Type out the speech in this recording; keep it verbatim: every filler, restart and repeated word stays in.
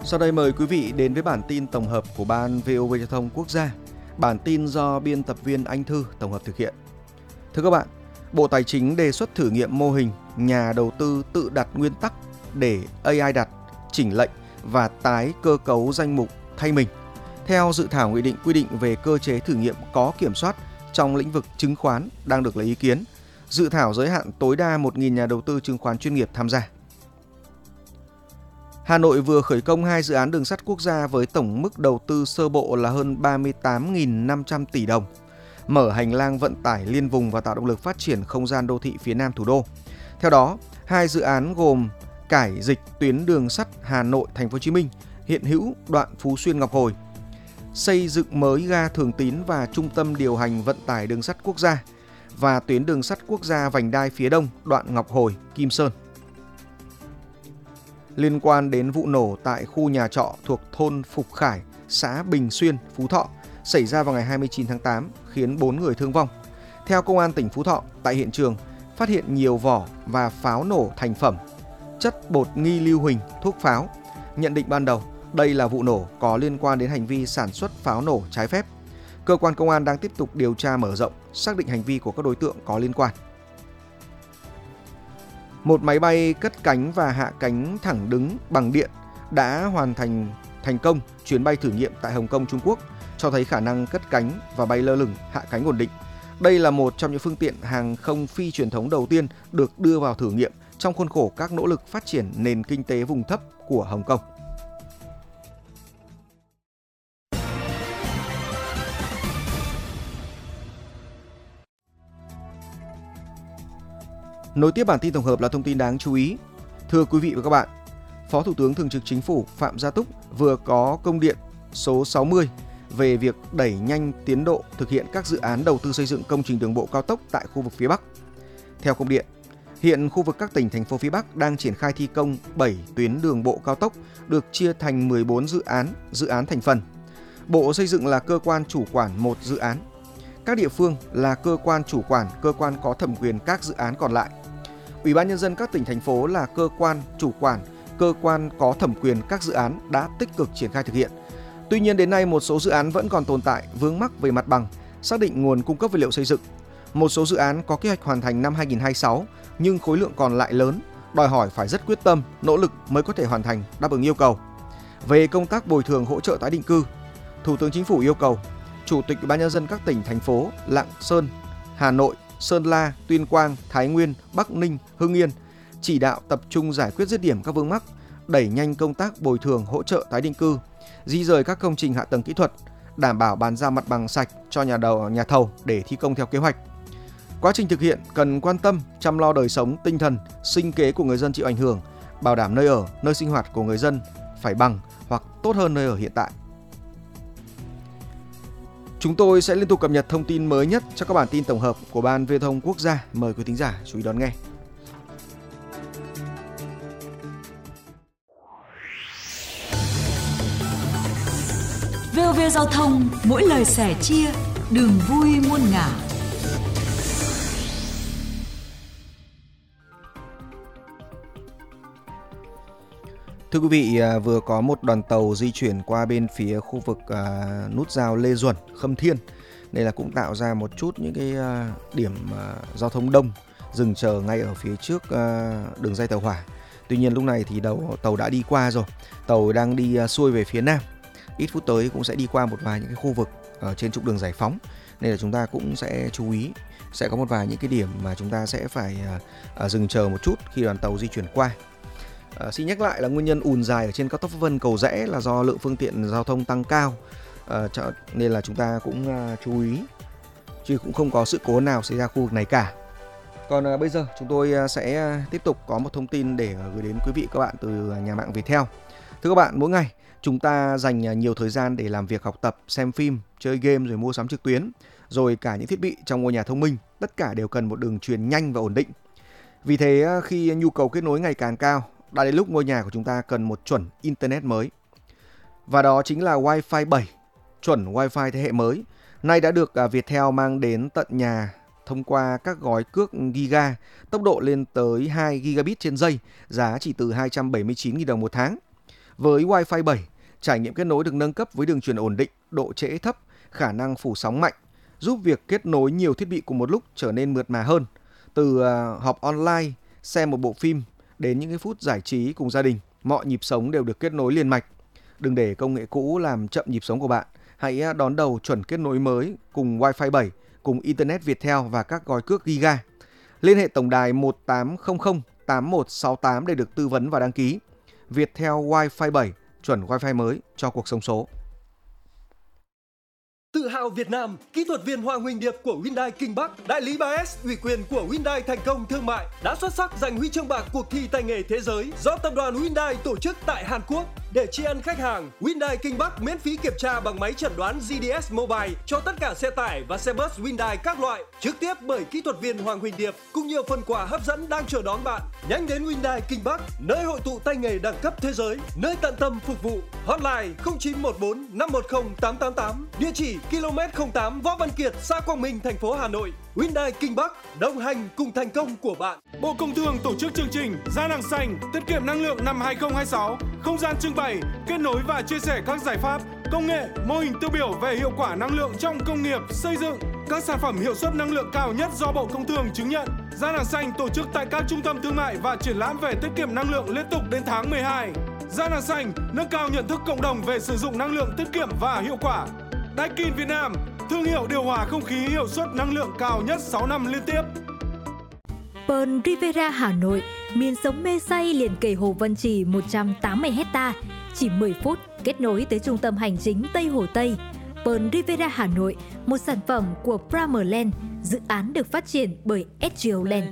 Sau đây mời quý vị đến với bản tin tổng hợp của Ban vê o vê Giao thông Quốc gia. Bản tin do biên tập viên Anh Thư tổng hợp thực hiện. Thưa các bạn, Bộ Tài chính đề xuất thử nghiệm mô hình nhà đầu tư tự đặt nguyên tắc để a i đặt, chỉnh lệnh và tái cơ cấu danh mục thay mình. Theo dự thảo nghị định quy định về cơ chế thử nghiệm có kiểm soát trong lĩnh vực chứng khoán đang được lấy ý kiến, dự thảo giới hạn tối đa một nghìn nhà đầu tư chứng khoán chuyên nghiệp tham gia. Hà Nội vừa khởi công hai dự án đường sắt quốc gia với tổng mức đầu tư sơ bộ là hơn ba mươi tám nghìn năm trăm tỷ đồng, mở hành lang vận tải liên vùng và tạo động lực phát triển không gian đô thị phía Nam thủ đô. Theo đó, hai dự án gồm cải dịch tuyến đường sắt Hà Nội Thành phố Hồ Chí Minh hiện hữu đoạn Phú Xuyên Ngọc Hồi, xây dựng mới ga Thường Tín và trung tâm điều hành vận tải đường sắt quốc gia và tuyến đường sắt quốc gia vành đai phía Đông đoạn Ngọc Hồi - Kim Sơn. Liên quan đến vụ nổ tại khu nhà trọ thuộc thôn Phục Khải, xã Bình Xuyên, Phú Thọ xảy ra vào ngày hai mươi chín tháng tám khiến bốn người thương vong. Theo Công an tỉnh Phú Thọ, tại hiện trường phát hiện nhiều vỏ và pháo nổ thành phẩm, chất bột nghi lưu huỳnh, thuốc pháo. Nhận định ban đầu, đây là vụ nổ có liên quan đến hành vi sản xuất pháo nổ trái phép. Cơ quan công an đang tiếp tục điều tra mở rộng, xác định hành vi của các đối tượng có liên quan. Một máy bay cất cánh và hạ cánh thẳng đứng bằng điện đã hoàn thành thành công chuyến bay thử nghiệm tại Hồng Kông, Trung Quốc, cho thấy khả năng cất cánh và bay lơ lửng, hạ cánh ổn định. Đây là một trong những phương tiện hàng không phi truyền thống đầu tiên được đưa vào thử nghiệm trong khuôn khổ các nỗ lực phát triển nền kinh tế vùng thấp của Hồng Kông. Nối tiếp bản tin tổng hợp là thông tin đáng chú ý. Thưa quý vị và các bạn, Phó Thủ tướng Thường trực Chính phủ Phạm Gia Túc vừa có công điện số sáu mươi về việc đẩy nhanh tiến độ thực hiện các dự án đầu tư xây dựng công trình đường bộ cao tốc tại khu vực phía Bắc. Theo công điện, hiện khu vực các tỉnh, thành phố phía Bắc đang triển khai thi công bảy tuyến đường bộ cao tốc được chia thành mười bốn dự án, dự án thành phần. Bộ Xây dựng là cơ quan chủ quản một dự án. Các địa phương là cơ quan chủ quản, cơ quan có thẩm quyền các dự án còn lại. Ủy ban Nhân dân các tỉnh, thành phố là cơ quan chủ quản, cơ quan có thẩm quyền các dự án đã tích cực triển khai thực hiện. Tuy nhiên đến nay một số dự án vẫn còn tồn tại vướng mắc về mặt bằng, xác định nguồn cung cấp vật liệu xây dựng. Một số dự án có kế hoạch hoàn thành năm hai nghìn không trăm hai mươi sáu nhưng khối lượng còn lại lớn, đòi hỏi phải rất quyết tâm, nỗ lực mới có thể hoàn thành, đáp ứng yêu cầu. Về công tác bồi thường hỗ trợ tái định cư, Thủ tướng Chính phủ yêu cầu Chủ tịch Ủy ban Nhân dân các tỉnh, thành phố Lạng Sơn, Hà Nội, Sơn La, Tuyên Quang, Thái Nguyên, Bắc Ninh, Hưng Yên chỉ đạo tập trung giải quyết dứt điểm các vướng mắc, đẩy nhanh công tác bồi thường hỗ trợ tái định cư, di rời các công trình hạ tầng kỹ thuật, đảm bảo bàn giao mặt bằng sạch cho nhà đầu nhà thầu để thi công theo kế hoạch. Quá trình thực hiện cần quan tâm chăm lo đời sống, tinh thần, sinh kế của người dân chịu ảnh hưởng, bảo đảm nơi ở, nơi sinh hoạt của người dân phải bằng hoặc tốt hơn nơi ở hiện tại. Chúng tôi sẽ liên tục cập nhật thông tin mới nhất cho các bản tin tổng hợp của Ban Viễn thông Quốc gia. Mời quý thính giả chú ý đón nghe. vê o vê Giao thông, mỗi lời sẻ chia, đường vui muôn ngả. Thưa quý vị, vừa có một đoàn tàu di chuyển qua bên phía khu vực à, nút giao Lê Duẩn, Khâm Thiên. Đây là cũng tạo ra một chút những cái à, điểm à, giao thông đông dừng chờ ngay ở phía trước à, đường ray tàu hỏa. Tuy nhiên lúc này thì đầu tàu đã đi qua rồi, tàu đang đi à, xuôi về phía nam. Ít phút tới cũng sẽ đi qua một vài những cái khu vực ở trên trục đường Giải Phóng, nên là chúng ta cũng sẽ chú ý, sẽ có một vài những cái điểm mà chúng ta sẽ phải à, à, dừng chờ một chút khi đoàn tàu di chuyển qua. À, xin nhắc lại là nguyên nhân ùn dài ở trên cao tốc Pháp Vân - Cầu Giẽ là do lượng phương tiện giao thông tăng cao, à, cho, nên là chúng ta cũng à, chú ý, chứ cũng không có sự cố nào xảy ra khu vực này cả. Còn à, bây giờ chúng tôi à, sẽ à, tiếp tục có một thông tin để à, gửi đến quý vị các bạn từ nhà mạng Viettel. Thưa các bạn, mỗi ngày chúng ta dành à, nhiều thời gian để làm việc, học tập, xem phim, chơi game rồi mua sắm trực tuyến, rồi cả những thiết bị trong ngôi nhà thông minh, tất cả đều cần một đường truyền nhanh và ổn định. Vì thế à, khi nhu cầu kết nối ngày càng cao, đã đến lúc ngôi nhà của chúng ta cần một chuẩn Internet mới. Và đó chính là Wi-Fi bảy, chuẩn Wi-Fi thế hệ mới. Nay đã được Viettel mang đến tận nhà thông qua các gói cước Giga, tốc độ lên tới hai gigabit trên giây, giá chỉ từ hai trăm bảy mươi chín nghìn đồng một tháng. Với Wi-Fi bảy, trải nghiệm kết nối được nâng cấp với đường truyền ổn định, độ trễ thấp, khả năng phủ sóng mạnh, giúp việc kết nối nhiều thiết bị cùng một lúc trở nên mượt mà hơn. Từ uh, họp online, xem một bộ phim đến những cái phút giải trí cùng gia đình, mọi nhịp sống đều được kết nối liền mạch. Đừng để công nghệ cũ làm chậm nhịp sống của bạn. Hãy đón đầu chuẩn kết nối mới cùng Wi-Fi bảy, cùng Internet Viettel và các gói cước Giga. Liên hệ tổng đài một tám không không tám một sáu tám để được tư vấn và đăng ký. Viettel Wi-Fi bảy, chuẩn Wi-Fi mới cho cuộc sống số. Tự hào Việt Nam, kỹ thuật viên Hoàng Huỳnh Điệp của Hyundai Kinh Bắc, đại lý ba S ủy quyền của Hyundai Thành Công Thương mại đã xuất sắc giành huy chương bạc cuộc thi tay nghề thế giới do tập đoàn Hyundai tổ chức tại Hàn Quốc. Để tri ân khách hàng, Hyundai Kinh Bắc miễn phí kiểm tra bằng máy chẩn đoán G D S Mobile cho tất cả xe tải và xe bus Hyundai các loại, trực tiếp bởi kỹ thuật viên Hoàng Huỳnh Điệp, cùng nhiều phần quà hấp dẫn đang chờ đón bạn. Nhanh đến Hyundai Kinh Bắc, nơi hội tụ tay nghề đẳng cấp thế giới, nơi tận tâm phục vụ. Hotline không chín một bốn năm một không tám tám tám, địa chỉ ki lô mét không tám Võ Văn Kiệt, xã Quang Minh, thành phố Hà Nội. Hyundai Kinh Bắc, đồng hành cùng thành công của bạn. Bộ Công Thương tổ chức chương trình Gia Năng Xanh tiết kiệm năng lượng năm hai không hai sáu, không gian trưng bày, kết nối và chia sẻ các giải pháp, công nghệ, mô hình tiêu biểu về hiệu quả năng lượng trong công nghiệp, xây dựng, các sản phẩm hiệu suất năng lượng cao nhất do Bộ Công Thương chứng nhận. Gia Năng Xanh tổ chức tại các trung tâm thương mại và triển lãm về tiết kiệm năng lượng liên tục đến tháng mười hai. Gia Năng Xanh nâng cao nhận thức cộng đồng về sử dụng năng lượng tiết kiệm và hiệu quả. Daikin Việt Nam, thương hiệu điều hòa không khí hiệu suất năng lượng cao nhất sáu năm liên tiếp. Pearl Riviera Hà Nội, miền sống mê say liền kề Hồ Văn Trì một trăm tám mươi héc-ta, chỉ mười phút kết nối tới trung tâm hành chính Tây Hồ Tây. Pearl Riviera Hà Nội, một sản phẩm của Primerland, dự án được phát triển bởi ét giê o Land.